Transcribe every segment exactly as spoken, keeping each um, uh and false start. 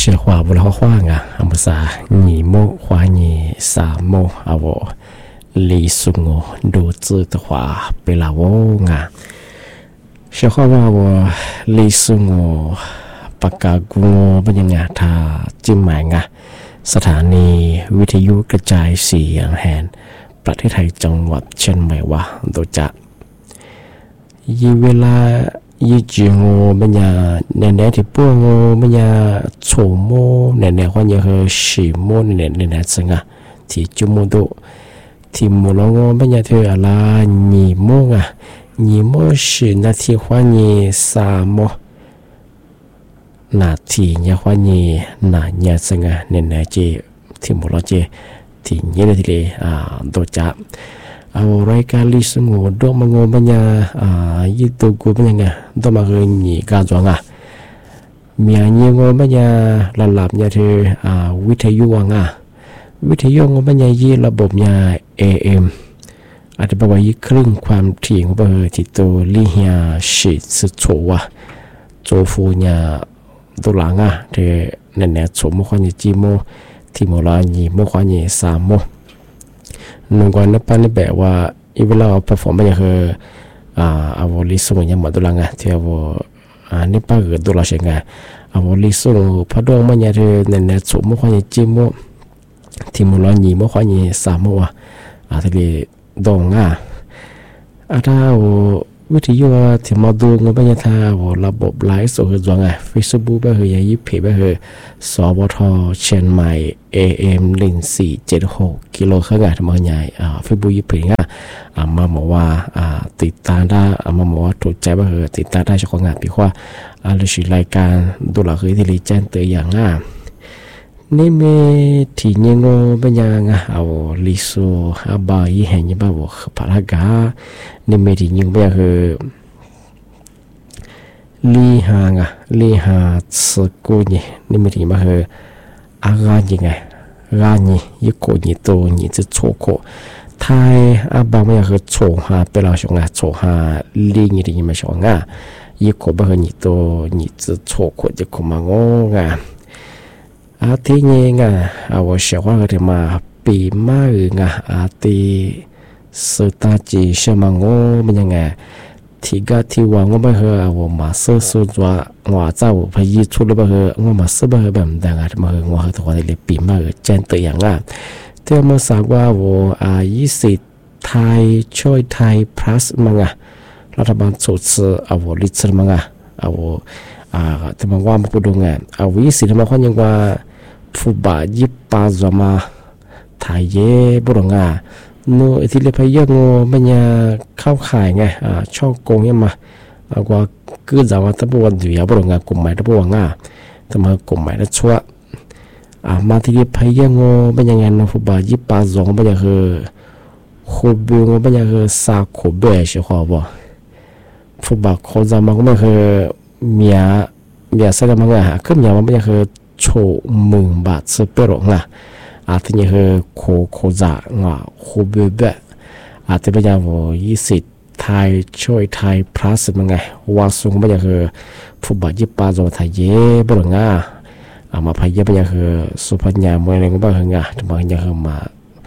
学话不老话啊，阿么啥你么话你啥么啊我理数我都知的话被老我啊，学话ว่า我理数我ปากกากูเป็นยังไงถ้าจิ้มหมายงะสถานีวิทยุกระจายเสียงแห่งประเทศไทยจังหวัดเชียงใหม่ว่าโดยจะยีเวลายี่จีโง่เป็นยาแน่ๆที่พวกโง่เป็นยาโฉมโม่แน่ๆความยาคือสีโม่แน่ๆแน่ๆซึ่งอ่ะที่จุโมโดที่โมโลโง่เป็นยาเธออะไรညီโม่อ่ะညီโม่สีนาทีความยี่สามโม่นาทียาความยี่นาเนี่ยซึ่งอ่ะแน่ๆเจที่โมโลเจที่ยี่นาทีเลยอ่าโดยจะเอารายการลิสงโดมังโงบัญญาอ่ายี่ตัวกูบัญญาดมาเฮนี่กาจวงอ่ะมีอันยี่งบัญญาระลับยาเธออ่าวิทยุวังอ่ะวิทยุงบัญญายี่ระบบยา เอ เอ็ม อาจจะบอกว่ายี่ครึ่งความถี่ของเบอร์ที่ตัวลิเฮียชิสุโฉวะโจฟูยาตัวหลังอ่ะเธอแน่ๆโฉมความยี่จีโมที่โมลายี่โมความยี่สามโมหนึ่งวันนับปันนี่แบบว่าอีเวลาเพอร์ฟอร์มมันคืออ่าอาวลิส่งยังหมดตัวละไงที่อาวอ่านี่ป้าเกิดตัวละเช่นไงอาวลิส่งพอดวงมันยังคือเน้นๆสมมุติว่าอย่างจิมมุที่มุลานีมุขวานี่สามมุอ่ะอ่าที่เรียดงอ่ะอ่าถ้าวิทยุที่มาดูงบยังถ้าระบบไลฟ์สดคือจังไง Facebook ก็คืออย่างยี่เพจก็คือสบทเชียงใหม่ เอ เอ็ม หนึ่งสี่เจ็ดหกกิโลเฮิรตซ์ทำงานใหญ่อ่า Facebook ยี่เพจอ่ะอ่ามาบอกว่าอ่าติดตามได้อ่ามาบอกว่าถูกใจก็คือติดตามได้เฉพาะงานพี่ว่าอ่าหรือชื่อรายการดูหลักคือที่รีแจ้งเตือนอย่างอ่ะนี่มีที่ยิงโง่เป็นยังไงเอาลิโซอาบายเห็นยังบ้าบอกพลักานี่มีที่ยิงเป็นยังคือลีหางอ่ะลีหาสกุลนี่นี่มีที่มาคืออากาศยังไงงานนี่ยี่โกนี่โตนี่จะโชโกไทยอาบาไม่คือโชหาเป็นเราชงอ่ะโชหาลีนี่ที่มาชงอ่ะยี่โกบ้าคือนี่โตนี่จะโชโกจะขมาโง่อ่ะอาทิเงี้ยเอาว่าเชื่อว่าเขาจะมาปีมาเองอ่ะอาทิสุตาจีเชื่อมังโง่เป็นยังไงที่ก็ที่ว่าง่ไม่เหรอเอาว่ามาซื้อซื้อว่าว่าเจ้าพยีชุดหรือเปล่าเหรอว่ามาซื้อเบอร์แบบดังอ่ะมาเหรอว่าเขาตัวเล็กปีมาเออแจ้งตัวอย่างอ่ะเที่ยวมาสักว่าว่าอายี่สิบไทยช่วยไทย plus มังอ่ะรัฐบาลสุดซื้อเอาว่าลิตรมังอ่ะเอาอ่าแต่บางว่ามาพูดตรงไงเอาวิสิทธิ์มาคนยังว่าผู้บาดยิบปาจมาถ่ายเย่บุรงอ่ะโน้ที่เรียกพยงโง่มันยังเข้าขายไงอ่าช่อโกงยังมาเอาว่าคือจะว่าถ้าบุวันอยู่ยาบุรงอ่ะกลุ่มใหม่ถ้าบุวังอ่ะแต่มากลุ่มใหม่แล้วชั่วอ่ามาที่เรียกพยงโง่มันยังไงนะผู้บาดยิบปาจงมันยังคือโคบิวมันยังคือซาโคเบชขอบอกผู้บาดคนจะมาก็ไม่คือเมียเมียใส่ละมั้งอ่ะคือเมียมันไม่ใช่คือโชมึงบาทซื้อเปล่าอ่ะอาจจะเนี่ยคือโคโคจ่าอ่ะโคเบเบอาจจะเป็นอย่างว่ายี่สิบไทยช่วยไทย plus มั้งไงว่าสูงไม่ใช่คือผู้บาดยิบปาโจไทยเย่เปล่าอ่ะอ่ะมาพายเย่เป็นอย่างคือสุพรรณยามวยอะไรก็บ้างอ่ะทำไมอย่างคือมา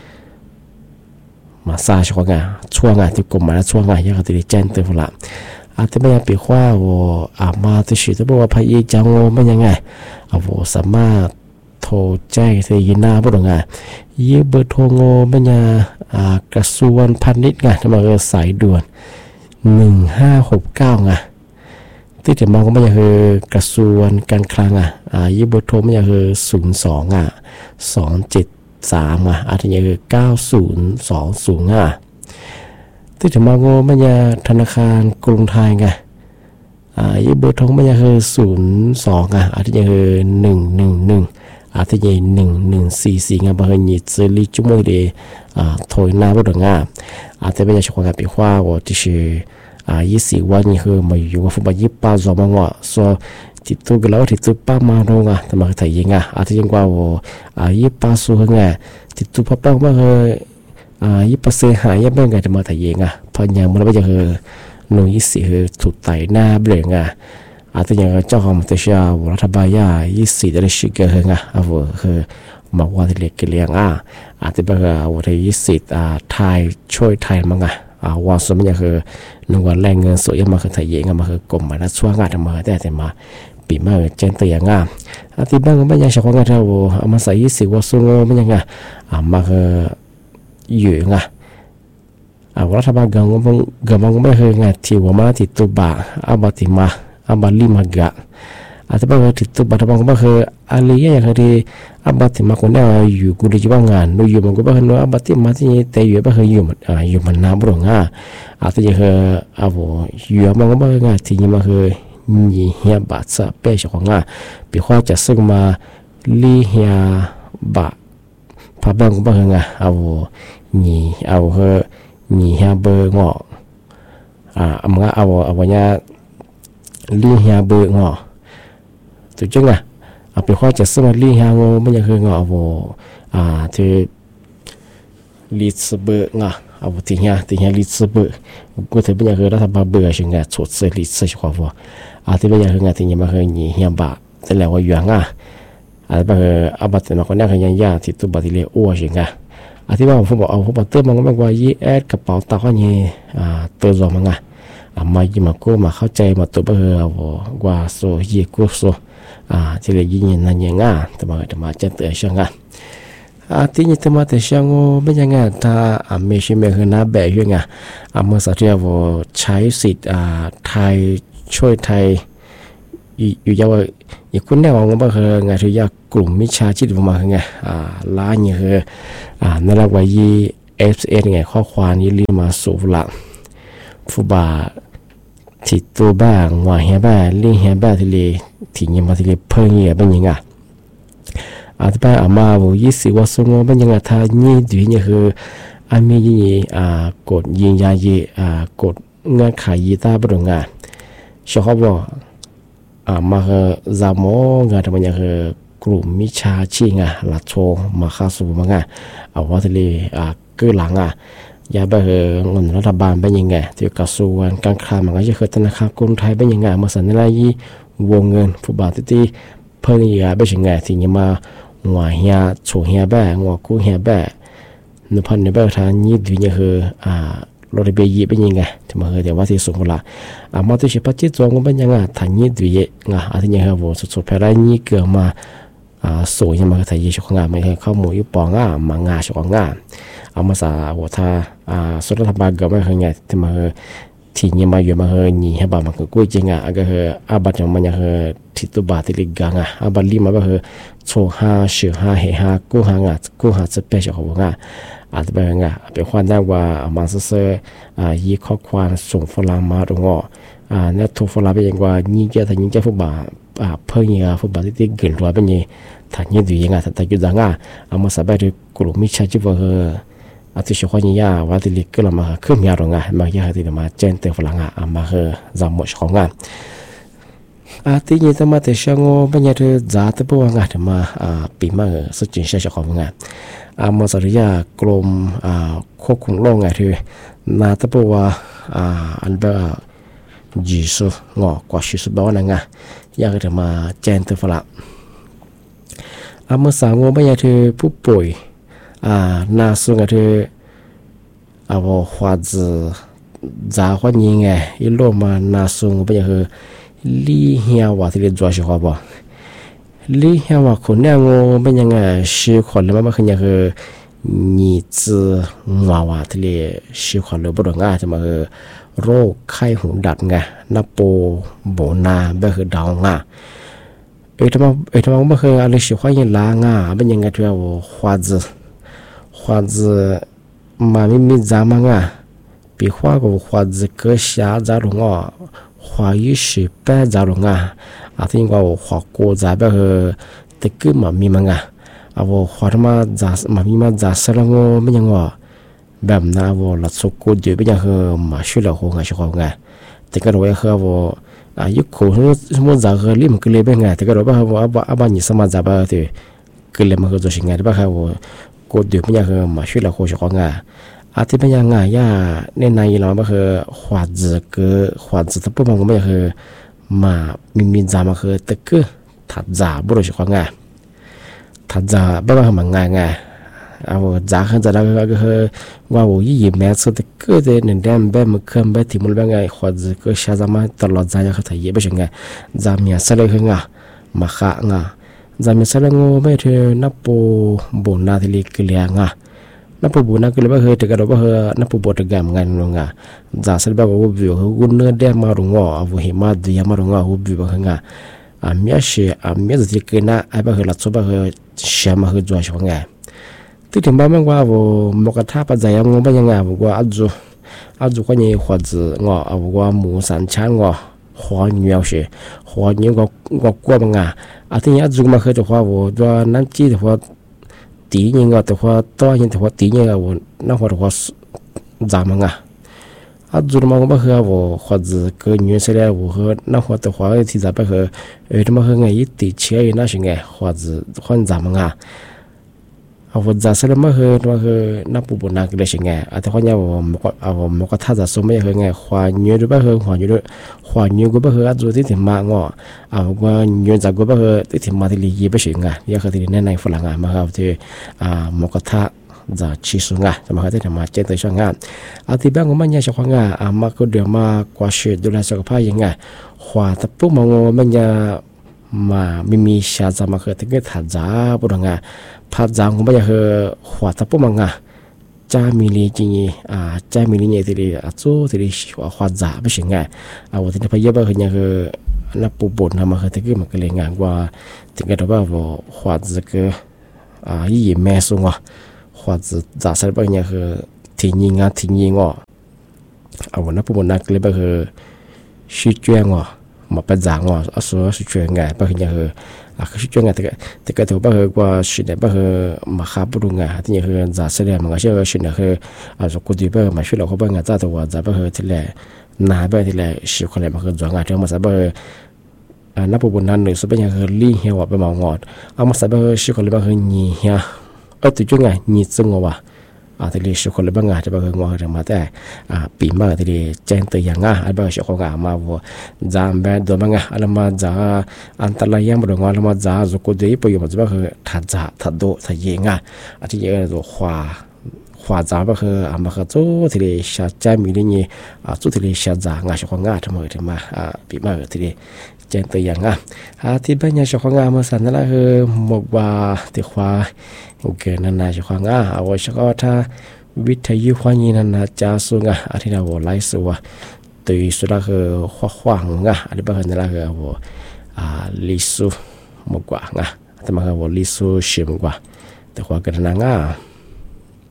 มาซาช่วงอ่ะช่วงอ่ะที่กลุ่มมาแล้วช่วงอ่ะยังก็ติดแจ้งเตือนละอาจจะไม่อยากปีว่าว่าอามาที่สุดจะบอกว่าพายจังโง่ไม่ยังไงเอาว่าสามารถโทรแจ้งที่ยินหน้าพูดง่ายยี่เบอร์โทรโง่ไม่ยังอ่ากระทรวงพาณิชย์ไงทำไมเออสายด่วนหนึ่งห้าหกเก้าไงที่จะมองก็ไม่ยังคือกระทรวงการคลังอ่ะอ่ายี่เบอร์โทรไม่ยังคือศูนย์สองอ่ะสองเจ็ดสามอ่ะอาจจะยังคือเก้าศูนย์สองศูนย์อ่ะที่จะมาโง่ไม่ยาธนาคารกรุงไทยไงอ่ายี่เบอร์ทองไม่ยาคือศูนย์สองอ่ะอาทิตย์ยังคือหนึ่งหนึ่งหนึ่งอาทิตย์ยังหนึ่งหนึ่งสี่สี่ไงบางทีจะรีจุ่มเลยอ่าถอยหน้าบุตรงอ่ะอาทิตย์ไม่ยาชกกันปีว่าว่าที่ชื่ออ่ายี่สิบวันนี่คือมาอยู่กับฟุตบอลยี่ป้าจอมังว่าส่วนที่ตัวก็แล้วที่ตัวป้ามาโรงอ่ะแต่มาไทยยังอ่ะอาทิตย์ยังว่าว่าอ่ายี่ป้าสู้ไงที่ตัวป้าป้ามาคืออ่ายี่ปัสเซหายยี่เป็นไงจะมาถ่ายเองอ่ะพอยังมันไม่จะคือหนุ่ยสิคือถูกไต่หน้าเบลงอ่ะอาตัวอย่างเจ้าของตัวเชียวรัฐบาลยายี่สิบได้ชิกเฮงอ่ะอ่ะว่าคือมาว่าที่เล็กเลี้ยงอ่ะอาตัวแบบว่าที่ยี่สิบอ่าไทยช่วยไทยมั้งอ่ะอ่าว่าสมัยคือนึกว่าแรงเงินสวยมาคือไทยเองมาคือกลมมาแล้วช่วงงานมาแต่แต่มาปีมาเจนตัวอย่างอ่ะอาตัวบ้างก็ไม่ยังเฉพาะงานเราเอามาใส่ยี่สิบว่าสูงไม่ยังอ่ะอ่ามาคืออยู่อ่ะอ่ารัฐบาลกังวลกังวลไม่เคยงานที่ว่ามาติดตัวบ่าอาบัติมาอาบัลิมากะอาจจะเป็นติดตัวบัตรบางก็คืออะไรอย่างเงี้ยอาบัติมาคนนี้อยู่กูดีจีบงานนู่อยู่มันก็เป็นว่าอาบัติมาที่แต่อยู่เป็นอยู่มันอ่าอยู่มันน้ำบรงอ่ะอาจจะคืออาโวอยู่มันก็เป็นงานที่นี่มันคือนี่เฮียบัตรสเปเชียลของอ่ะปีข้อจะซึ่งมาลีเฮียบัตรพาบังก็เป็นงานอาโวนี่เอาคือนี่เฮียเบอร์งออ่ามันก็เอาเอาไว้เนี่ยลีเฮียเบอร์งอถูกจังอ่ะเอาไปข้อจะสมัครลีเฮียงอไม่ยังคืองอเอาอ่าที่ลีสเบอร์งอเอาที่เฮียที่เฮียลีสเบอร์กูถือเป็นยังคือรัฐบาลเบอร์ใช่ไหมสุดเสรีสุดขวบว่าอาที่เป็นยังคืองานที่ยังมาคือนี่เฮียบะแต่แล้วว่าอย่างอ่ะอาที่เป็นอาบัติมาคนนี้คือยังยากที่ตัวบัติเลอ้วใช่ไหมอาที่ว่าผมบอกเอาผมบอกเติมมันก็ไม่ว่ายี่แอดกระเป๋าตาข้อนี้อ่าตัวรอมันไงอ่ามายิมากูมาเข้าใจมาตัวเบอร์ว่าโซยี่กูโซอ่าที่เลยยินนั่นยังไงแต่มาแต่มาเจนเตอช่างอ่ะอ่าที่นี่แต่มาแต่ช่างโอ้ไม่ยังไงถ้าอ่าไม่ใช่ไม่คือน้าแบกยังไงอ่าเมื่อสักเดือนว่าใช้สิทธิ์อ่าไทยช่วยไทยอยู่ยาวอีกคนแน่ว่าก็บ่คือไงที่ยากลุ่มมิจฉาชีพมาคือไงอ่าล้านนี่คืออ่านั่นแหละว่ายี่ เอฟ เอส ไงข้อความนี้รีมาสู่ละฟุบาที่ตัวบ้างว่าเฮียบ้าลี่เฮียบ้าที่เลยที่ยังมาที่เลยเพิ่งเหี้ยเป็นยังไงอาจจะไปอามาว่ายี่สิบว่าสูงเป็นยังไงถ้านี่ดีนี่คืออามียี่อ่ากดยิงยายี่อ่ากดงานขายยีตาบดงานชอบว่าอ่ามาคือจามงานทำไมยังคือกลุ่มมิจฉาชีพไงลัดโชมาฆ่าสูบมาไงเอาว่าที่เลยอ่าเกิดหลังอ่ะยาแบบเงินรัฐบาลเป็นยังไงที่กระทรวงการคลังมันก็จะคือธนาคารกรุงไทยเป็นยังไงมาสัญญายี่วงเงินผู้บาทที่เพิ่งยาเป็นยังไงที่ยังมาหัวเฮียโฉเฮียแบบหัวกู้เฮียแบบนุพันในแบบทางยี่ดีนี่คืออ่ารถเบียร์เป็นยังไงที่มาคือแต่ว่าที่สมบูรณ์อ่ามาที่เฉพาะที่ตัวก็เป็นยังไงทางยี่ดีงาอะไรยังไงว่าสุดๆแพ้ได้ยี่เกิดมาอ่าสวยยังมาคือไทยยี่ชกงานไม่ใช่ข้าวหมูยุปองอ่ะมางาชกงานเอามาสาหัวท่าอ่าสุดรัฐบาลก็ไม่เคยไงที่มาที่นี่มาอยู่มาเฮนี่ให้บ้านมันก็กุ้ยจริงอ่ะก็คืออาบัติมันยังคือที่ตัวบาทที่ลิกังอ่ะอาบัติลีมาก็คือโชห้าเสือห้าเฮห้ากู้หางอ่ะกู้หาจะเป็นเจ้าของงานอาจจะเป็นไงเป็นความได้ว่ามาเสืออ่ายี่ข้อความส่งฝรั่งมาตรงอ่ะอ่าเนี่ยถูกฝรั่งเป็นยังว่ายี่เจ้าถ้ายี่เจ้าฟุตบาอ่าเพิ่งยี่ฟุตบาที่ที่เกินร้อยเป็นยี่ถ้ายี่ดูยังไงถ้าอยู่ดังอ่ะเอามาสบายด้วยกลุ่มมิจฉาชีพว่าคืออาทิตย์ช่วงนี้ยาว่าที่เล็กก็เรามาขึ้นยาโรงงานมาอยากที่เรามาเจนเตอฝรั่งอ่ะมาคือจำหมดของงานอาทิตย์นี้จะมาแต่ช่วงเป็นยังไงจ่าตัวพวกงานมาอ่าปีมาสุดจริงใช่ของงานอามาสริยากรมอ่าควบคุมโรคไงที่นาตัวพวกอ่าอันแบบจีสุงอกว่าชิสุบ้านงานอยากที่มาเจนเตอฝรั่งอามาสาวเป็นยังไงผู้ป่วยอ่านาสุงที่เอาว่าจะจ่าคนยังไงอีโลมานาสุงเป็นยังไงลีเฮียว่าที่เรียนจวบใช่ไหมบ่ลีเฮียว่าคนเนี่ยงูเป็นยังไงชื่อคนแล้วมันคือยังไงนี่จือว่าว่าที่เรียนชื่อคนเลยบ่ดงอ่ะจะมาคือโรคไข้หูดับไงนาโปโบนาแบบคือดาวง่ะเอ้ยทำไมเอ้ยทำไมไม่เคยอะไรชื่อคนยังล้างอ่ะเป็นยังไงที่ว่าว่าจะ或者嘛咪咪咱们啊，比花个或者个下咱龙啊，花一时半咱龙啊，啊，听过花过咱边个这个嘛咪们啊，啊我花他妈咱嘛咪嘛咱生了我没样个，แบบนั้นว่าเราสุกุลอยู่เป็นยังคือมาช่วยเราหัวงานช่วยงานแต่ก็เราเองว่าอายุคนสมมติจะคือลิมก็เลยเป็นไงแต่ก็เราบ้าว่าบ้าบ้านนี้สมัยจะบ้าที่ก็เลยมันก็จะสิ่งไงบ้าเขาก็เดี๋ยวเป็นยังคือมาช่วยเราหัวช่วยงานอาทิตย์เป็นยังไงย่าในในเราบ้าคือขวาดจะคือขวาดจะทั้งพวกมันก็ไม่คือ嘛咪咪咋嘛和这个他咋不都是话啊，他咋不把嘛爱爱。啊，我咋很咋那个个和我我一每次的个的能量白么看白题目白个或者个下咱们到了咱要和他也不行个，咱们啥来个啊，嘛哈啊，咱们啥来我白的那不不那的里个两啊，那不不那个了白和这个了白和那不不这个么个弄啊，咱啥白我比和我那点嘛弄啊，我起码的呀嘛弄啊，我比不很啊，啊，面是啊面子的个那爱白和那做白和什么和做什么个。ที่ถึงบ้านว่าว่ามกท่าปัจจัยงงบ้านยังไงว่าอาจุอาจุก็ยังหัวจืงอว่าหมูสันช้างงอหัวเหนียวเสียหัวเหนียวก็ก็กลัวมั้งอ่ะอาทิตย์อาจุมาเคยจะว่าว่าตัวนั้นจีแต่ว่าตียังก็แต่ว่าตัวยังแต่ว่าตียังก็ว่านั่นว่าแต่ว่าจามั้งอ่ะอาจุมาก็ไม่เคยว่าหัวจืก็เหนียวเสียแล้วว่านั่นว่าแต่ว่าที่จะไปเคยเออที่มาเคยไงยี่ตีเชี่ยนั่นสิไงหัวจืหัวจามั้งอ่ะเอาว่าจะเสร็จมาเหรอว่าเหรอนับปุ๊บนักเลี้ยงไงอาแต่คนเนี่ยว่ามันก็เอามันก็ท่าจะสมัยเหรอไงควายเนื้อดูบ้าเหรอควายเนื้อควายเนื้อกูบ้าเหรออาจุดที่ถึงมางอเอาว่าเนื้อจากกูบ้าเหรอที่ถึงมาที่ลียี่ไปสิงอ่ะยังคือที่นี่ในฝรั่งอ่ะมาเอาที่อ่ามันก็ท่าจะชี้สุงอ่ะจะมาที่ถึงมาเจนตัวช่างอ่ะอาที่บ้านกูมันยังช่างอ่ะอ่ามาก็เดี๋ยวมากว่าชีดูแลสุขภาพยังไงควายแต่ปุ๊บมางอมันยังมาไม่มีชาจะมาคือที่ก็ถัดจ้าปุ๊บงะพัดจางก็ไม่ใช่คือหัวตะปุ๊บมังอ่ะจ้ามีลีจริงอ่าจ้ามีลีเนี่ยที่ดีอ่ะจู่ที่ดีหัวจ่าไม่ใช่ไงอ่าวันที่เราไปเยี่ยมก็คือเนี่ยคือนับปุ๊บบนทำมาคือที่ก็มันก็เลยงานว่าถึงกับว่าหัวจะก็อ่ายี่แม่ส่งอ่ะหัวจะจ่าใส่ไปเนี่ยคือทิ้งยิงอ่ะทิ้งยิงอ่ะอ่าวันนับปุ๊บบนนักเลยก็คือชิดเจียงอ่ะมาเป็นจางอ่ะอ่ะส่วนชิดเจียงไงก็คือเนี่ยคืออ่ะคือช่วงไงแต่ก็แต่ก็ถือว่าคือว่าสิ่งไหนว่าคือมาขับรุ่งไงที่นี่คือจะเสด็จมันก็เชื่อว่าสิ่งไหนคืออ่ะสกุลที่ว่ามาช่วยเราเขาเป็นไงจ้าตัวจะว่าคือที่แหล่หน้าเป็นที่แหล่สิ่งคนไหนมันคือจวงไงที่มาสับว่าอ่ะนับปุ่นนั้นหนึ่งสุดเป็นอย่างคือลีเหี่ยวไปมองงอดเอามาสับว่าสิ่งคนไหนมันคือหนีเหี่ยเออตัวช่วงไงหนีซึงว่ะอ่ะที่นี่สิ่งคนไหนบางงานจะว่าคืองอจะมาแต่อ่ะปีมาที่นี่แจ้งตัวอย่างอ่ะไอ้บางสิ่งของอ่ะมาว่าจำเป็นตัวบางอ่ะอะไรมาจะอันตรายยังบางอะไรมาจะสกุลที่ไปอยู่มันจะว่าคือทัดจะทัดโดทัดยิงอ่ะอาทิตย์นี้ตัวขวาขวาจะว่าคืออ่ะมาคือจู่ที่นี่ชาใจมีนี่นี่อ่ะจู่ที่นี่ชาจะงานสิ่งของอ่ะทำไมถึงมาอ่ะปีมาที่นี่แจ้งตัวอย่างอ่ะอาที่บ้านยังสิ่งของอ่ะมาสั่นนั่นแหละคือหมกว่าที่ขวาโอเคนั่นน่ะสิ่งของอ่ะเอาไว้เฉพาะถ้าวิทยุความยินนั่นน่ะจะสูงอ่ะอาทิตย์เราไล่สูอ่ะตัวสุดท้ายคือขวาขวางอ่ะอันนี้บ้านนั่นแหละคือว่าอ่าลิสูมกว่าอ่ะแต่มาคือว่าลิสูชิมกว่าแต่ขวากันนั่งอ่ะ